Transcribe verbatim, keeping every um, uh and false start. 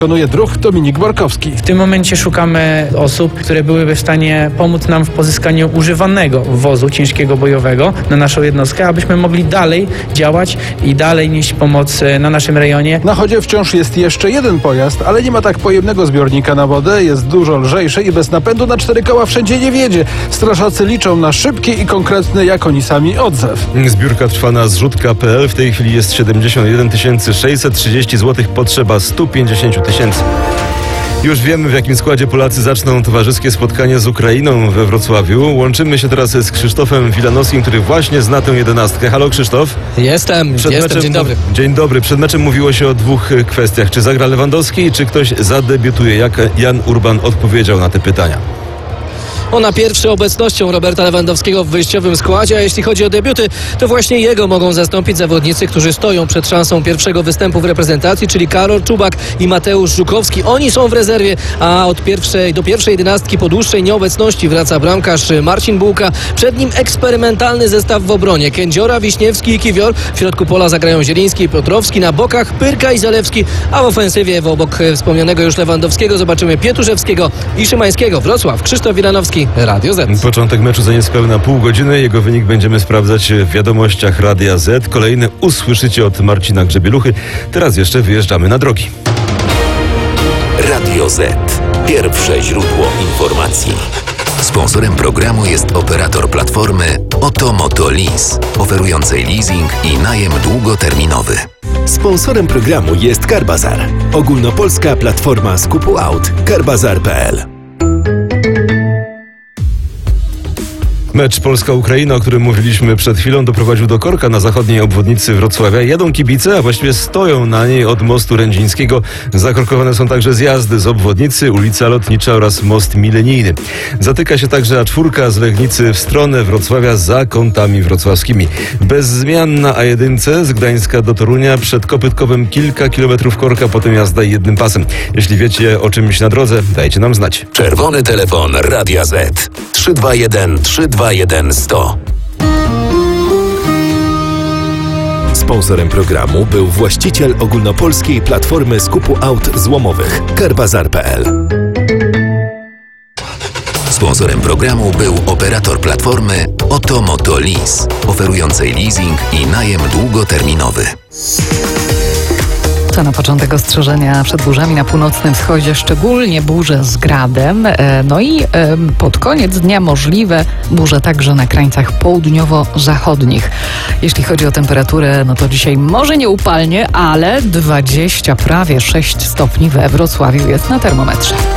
Wykonuje druh Dominik Borkowski. W tym momencie szukamy osób, które byłyby w stanie pomóc nam w pozyskaniu używanego wozu ciężkiego bojowego na naszą jednostkę, abyśmy mogli dalej działać i dalej nieść pomoc na naszym rejonie. Na chodzie wciąż jest jeszcze jeden pojazd, ale nie ma tak pojemnego zbiornika na wodę, jest dużo lżejszy i bez napędu na cztery koła wszędzie nie wiedzie. Strażacy liczą na szybki i konkretny, jak oni sami, odzew. Zbiórka trwa na zrzutka kropka p l. W tej chwili jest siedemdziesiąt jeden tysięcy sześćset trzydzieści złotych, potrzeba sto pięćdziesiąt tysięcy. Już wiemy, w jakim składzie Polacy zaczną towarzyskie spotkanie z Ukrainą we Wrocławiu. Łączymy się teraz z Krzysztofem Wilanowskim, który właśnie zna tę jedenastkę. Halo Krzysztof. Jestem, Przed jestem, meczem, dzień dobry. Dzień dobry. Przed meczem mówiło się o dwóch kwestiach. Czy zagra Lewandowski, czy ktoś zadebiutuje? Jak Jan Urban odpowiedział na te pytania? Ona pierwszy obecnością Roberta Lewandowskiego w wyjściowym składzie, a jeśli chodzi o debiuty, to właśnie jego mogą zastąpić zawodnicy, którzy stoją przed szansą pierwszego występu w reprezentacji, czyli Karol Czubak i Mateusz Żukowski. Oni są w rezerwie, a od pierwszej do pierwszej jedenastki po dłuższej nieobecności wraca bramkarz Marcin Bułka. Przed nim eksperymentalny zestaw w obronie. Kędziora, Wiśniewski i Kiwior. W środku pola zagrają Zieliński i Piotrowski, na bokach Pyrka i Zalewski, a w ofensywie w obok wspomnianego już Lewandowskiego zobaczymy Pietuszewskiego i Szymańskiego. Wrocław, Krzysztof Wilanowski, Radio Z. Początek meczu za niespełna pół godziny. Jego wynik będziemy sprawdzać w wiadomościach Radia Z. Kolejny usłyszycie od Marcina Grzebieluchy. Teraz jeszcze wyjeżdżamy na drogi. Radio Z. Pierwsze źródło informacji. Sponsorem programu jest operator platformy Oto Moto Lease, oferującej leasing i najem długoterminowy. Sponsorem programu jest Carbazar, ogólnopolska platforma skupu aut. carbazar kropka p l. Mecz Polska-Ukraina, o którym mówiliśmy przed chwilą, doprowadził do korka na zachodniej obwodnicy Wrocławia. Jadą kibice, a właściwie stoją na niej od mostu Rędzińskiego. Zakorkowane są także zjazdy z obwodnicy, ulica Lotnicza oraz most Milenijny. Zatyka się także A cztery z Legnicy w stronę Wrocławia za kątami wrocławskimi. Bez zmian na A jeden z Gdańska do Torunia, przed Kopytkowem kilka kilometrów korka, potem jazda jednym pasem. Jeśli wiecie o czymś na drodze, dajcie nam znać. Czerwony telefon Radia Z trzy dwa jeden trzy dwa jeden sto. Sponsorem programu był właściciel ogólnopolskiej platformy skupu aut złomowych carbazar kropka p l. Sponsorem programu był operator platformy Oto Moto Lease, oferującej leasing i najem długoterminowy. To na początek ostrzeżenia przed burzami na północnym wschodzie, szczególnie burze z gradem. No i pod koniec dnia możliwe burze także na krańcach południowo-zachodnich. Jeśli chodzi o temperaturę, no to dzisiaj może nie upalnie, ale dwadzieścia, prawie sześć stopni we Wrocławiu jest na termometrze.